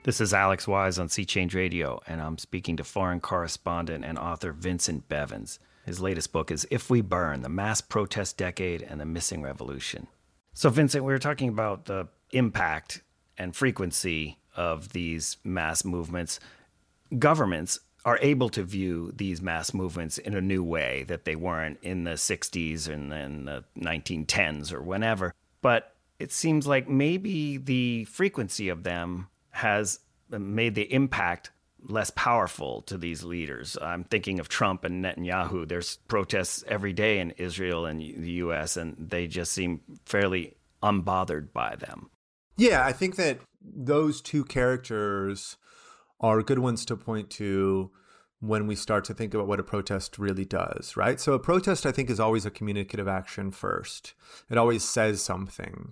This is Alex Wise on Sea Change Radio, and I'm speaking to foreign correspondent and author Vincent Bevins. His latest book is If We Burn, The Mass Protest Decade and the Missing Revolution. So, Vincent, we were talking about the impact and frequency of these mass movements. Governments are able to view these mass movements in a new way that they weren't in the 60s and then the 1910s or whenever. But it seems like maybe the frequency of them has made the impact less powerful to these leaders. I'm thinking of Trump and Netanyahu. There's protests every day in Israel and the U.S., and they just seem fairly unbothered by them. Yeah, I think that those two characters are good ones to point to when we start to think about what a protest really does, right? So a protest, I think, is always a communicative action first. It always says something.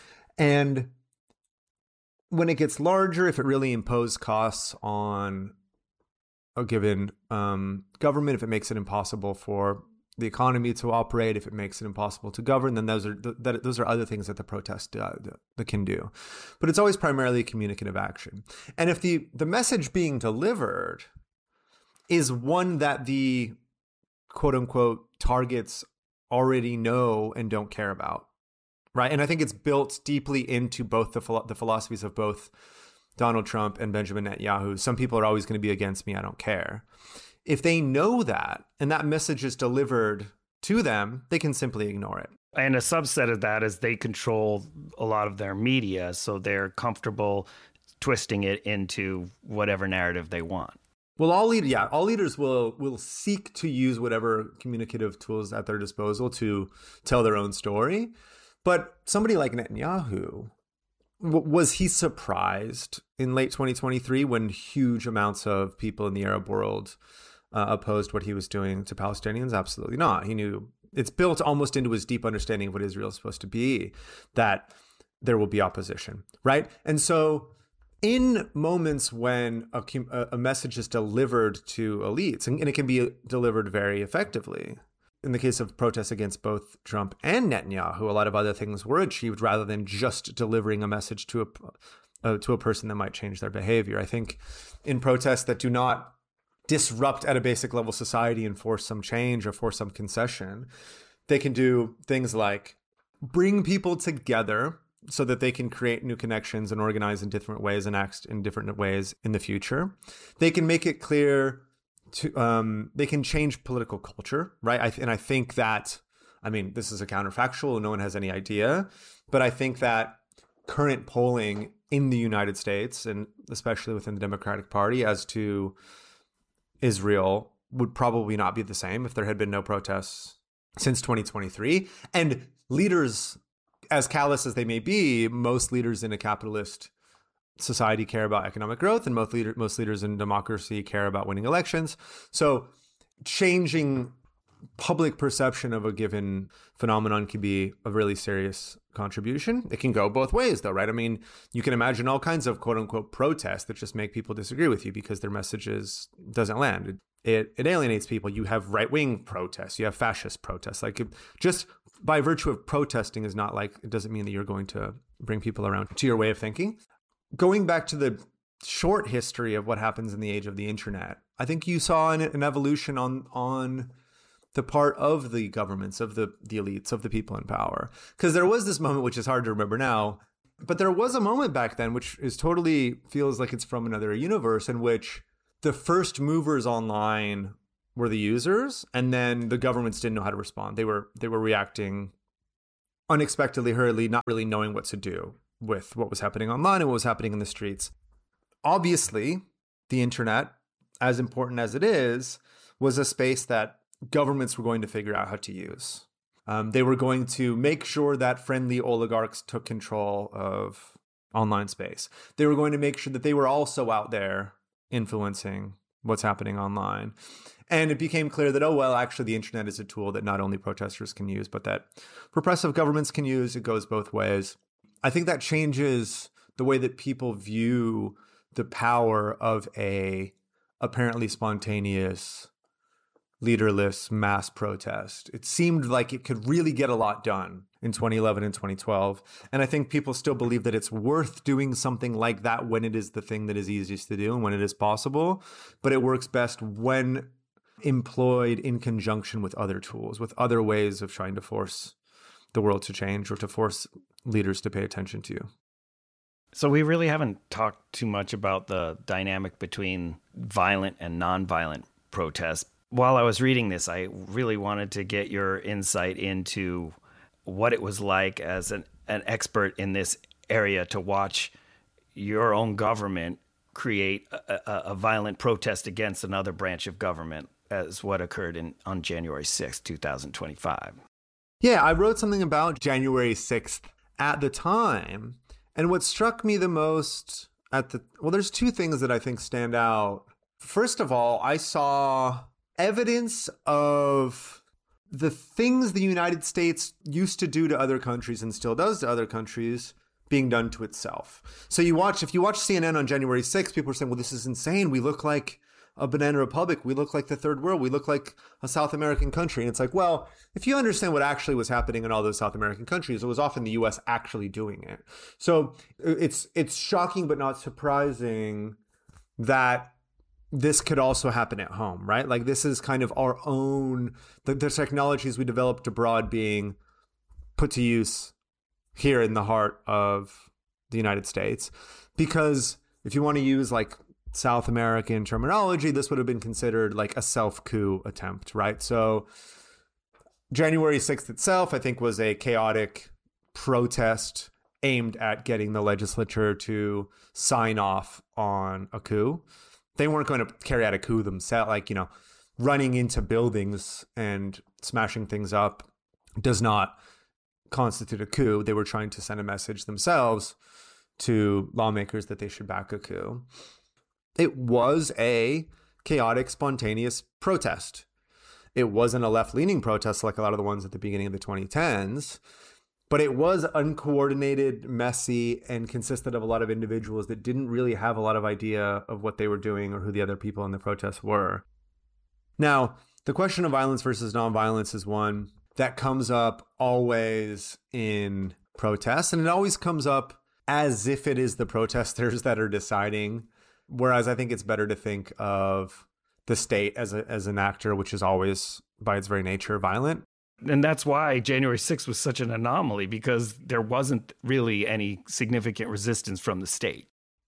And when it gets larger, if it really imposes costs on a given government, if it makes it impossible for the economy to operate, if it makes it impossible to govern, then those are other things that the protest that can do. But it's always primarily a communicative action. And if the message being delivered is one that the quote unquote targets already know and don't care about, right? And I think it's built deeply into both the philosophies of both Donald Trump and Benjamin Netanyahu. Some people are always going to be against me. I don't care. If they know that and that message is delivered to them, they can simply ignore it. And a subset of that is they control a lot of their media, so they're comfortable twisting it into whatever narrative they want. Well, all leaders will seek to use whatever communicative tools at their disposal to tell their own story. But somebody like Netanyahu, was he surprised in late 2023 when huge amounts of people in the Arab world opposed what he was doing to Palestinians? Absolutely not. He knew it's built almost into his deep understanding of what Israel is supposed to be, that there will be opposition, right? And so in moments when a message is delivered to elites, and it can be delivered very effectively, in the case of protests against both Trump and Netanyahu, a lot of other things were achieved rather than just delivering a message to a person that might change their behavior. I think in protests that do not disrupt at a basic level society and force some change or force some concession, they can do things like bring people together so that they can create new connections and organize in different ways and act in different ways in the future. They can make it clear they can change political culture, right? I think that, this is a counterfactual, no one has any idea, but I think that current polling in the United States, and especially within the Democratic Party, as to Israel would probably not be the same if there had been no protests since 2023. And leaders, as callous as they may be, most leaders in a capitalist society care about economic growth, and most leaders in democracy care about winning elections. So changing public perception of a given phenomenon can be a really serious contribution. It can go both ways, though, right? You can imagine all kinds of quote unquote protests that just make people disagree with you because their messages doesn't land. It alienates people. You have right-wing protests. You have fascist protests. Just by virtue of protesting it doesn't mean that you're going to bring people around to your way of thinking. Going back to the short history of what happens in the age of the internet, I think you saw an evolution on the part of the governments, of the elites, of the people in power. Because there was this moment, which is hard to remember now, but there was a moment back then, which is totally feels like it's from another universe, in which the first movers online were the users, and then the governments didn't know how to respond. They were reacting unexpectedly, hurriedly, not really knowing what to do with what was happening online and what was happening in the streets. Obviously, the internet, as important as it is, was a space that governments were going to figure out how to use. They were going to make sure that friendly oligarchs took control of online space. They were going to make sure that they were also out there influencing what's happening online. And it became clear that, actually the internet is a tool that not only protesters can use, but that repressive governments can use. It goes both ways. I think that changes the way that people view the power of a apparently spontaneous leaderless mass protest. It seemed like it could really get a lot done in 2011 and 2012. And I think people still believe that it's worth doing something like that when it is the thing that is easiest to do and when it is possible. But it works best when employed in conjunction with other tools, with other ways of trying to force the world to change or to force leaders to pay attention to you. So we really haven't talked too much about the dynamic between violent and nonviolent protests. While I was reading this, I really wanted to get your insight into what it was like as an expert in this area to watch your own government create a violent protest against another branch of government, as what occurred on January 6th, 2025. Yeah, I wrote something about January 6th at the time. And what struck me the most there's two things that I think stand out. First of all, I saw evidence of the things the United States used to do to other countries and still does to other countries being done to itself. So if you watch CNN on January 6th, people are saying, well, this is insane. We look like a banana republic. We look like the third world. We look like a South American country. And it's like, well, if you understand what actually was happening in all those South American countries, it was often the US actually doing it. So it's shocking but not surprising that this could also happen at home, right? Like this is kind of our own, the technologies we developed abroad being put to use here in the heart of the United States. Because if you want to use like South American terminology, this would have been considered like a self-coup attempt, right? So January 6th itself, I think, was a chaotic protest aimed at getting the legislature to sign off on a coup. They weren't going to carry out a coup themselves, like, running into buildings and smashing things up does not constitute a coup. They were trying to send a message themselves to lawmakers that they should back a coup. It was a chaotic, spontaneous protest. It wasn't a left-leaning protest like a lot of the ones at the beginning of the 2010s, but it was uncoordinated, messy, and consisted of a lot of individuals that didn't really have a lot of idea of what they were doing or who the other people in the protests were. Now, the question of violence versus nonviolence is one that comes up always in protests, and it always comes up as if it is the protesters that are deciding. Whereas I think it's better to think of the state as an actor, which is always, by its very nature, violent. And that's why January 6th was such an anomaly, because there wasn't really any significant resistance from the state.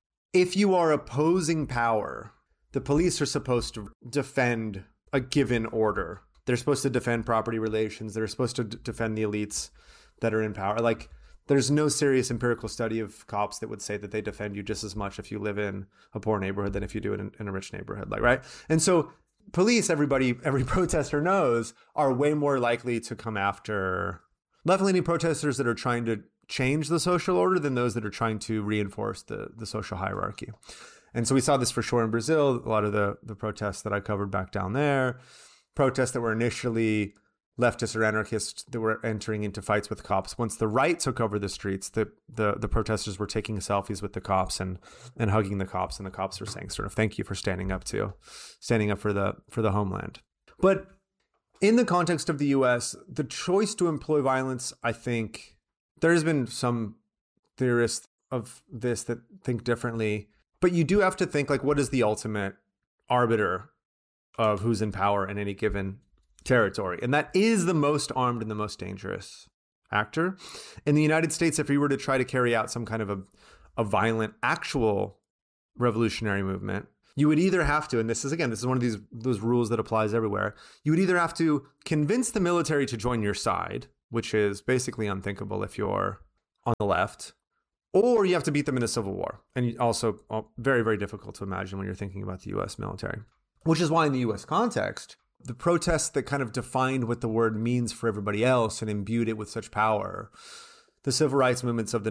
If you are opposing power, the police are supposed to defend a given order. They're supposed to defend property relations. They're supposed to defend the elites that are in power. Like, there's no serious empirical study of cops that would say that they defend you just as much if you live in a poor neighborhood than if you do it in a rich neighborhood, like, right? And so police, every protester knows, are way more likely to come after left-leaning protesters that are trying to change the social order than those that are trying to reinforce the social hierarchy. And so we saw this for sure in Brazil. A lot of the protests that I covered back down there, protests that were initially leftists or anarchists that were entering into fights with cops. Once the right took over the streets, the protesters were taking selfies with the cops and hugging the cops, and the cops were saying sort of, thank you for standing up for the homeland. But in the context of the US, the choice to employ violence, I think there's been some theorists of this that think differently, but you do have to think, like, what is the ultimate arbiter of who's in power in any given territory? And that is the most armed and the most dangerous actor. In the United States, if we were to try to carry out some kind of a violent, actual revolutionary movement, you would either have to, and this is one of those rules that applies everywhere, you would either have to convince the military to join your side, which is basically unthinkable if you're on the left, or you have to beat them in a civil war. And also very, very difficult to imagine when you're thinking about the US military. Which is why in the US context, the protests that kind of defined what the word means for everybody else and imbued it with such power, the civil rights movements of the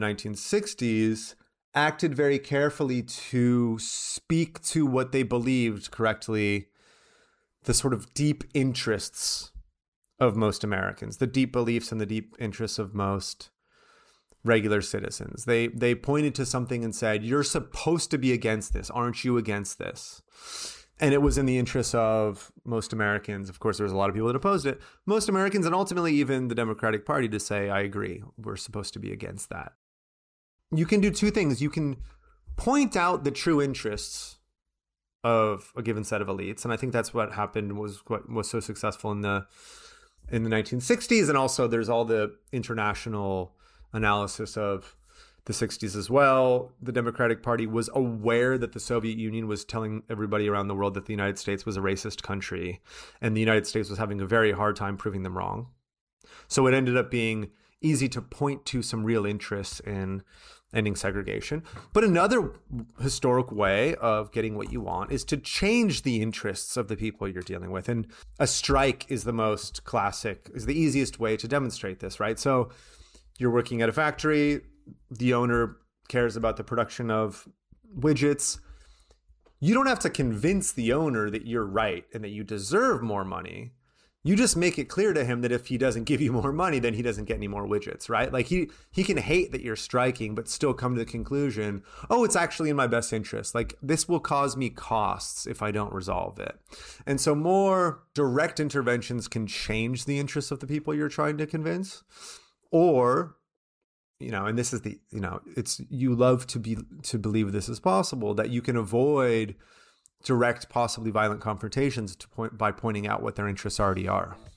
1960s acted very carefully to speak to what they believed correctly, the sort of deep interests of most Americans, the deep beliefs and the deep interests of most regular citizens. They pointed to something and said, you're supposed to be against this. Aren't you against this? And it was in the interest of most Americans. Of course, there was a lot of people that opposed it. Most Americans, and ultimately even the Democratic Party, to say, I agree, we're supposed to be against that. You can do two things. You can point out the true interests of a given set of elites. And I think that's what happened, was what was so successful in the 1960s. And also there's all the international analysis of the 60s as well. The Democratic Party was aware that the Soviet Union was telling everybody around the world that the United States was a racist country, and the United States was having a very hard time proving them wrong. So it ended up being easy to point to some real interests in ending segregation. But another historic way of getting what you want is to change the interests of the people you're dealing with. And a strike is the most classic, is the easiest way to demonstrate this, right? So you're working at a factory, the owner cares about the production of widgets. You don't have to convince the owner that you're right and that you deserve more money. You just make it clear to him that if he doesn't give you more money, then he doesn't get any more widgets, right? Like he can hate that you're striking, but still come to the conclusion, oh, it's actually in my best interest. Like this will cause me costs if I don't resolve it. And so more direct interventions can change the interests of the people you're trying to convince. Or, and this is it's, you love to believe this is possible, that you can avoid direct, possibly violent confrontations by pointing out what their interests already are.